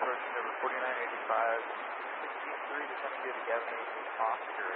approaching over 4985, 63 to 10 to Gavin Oscar.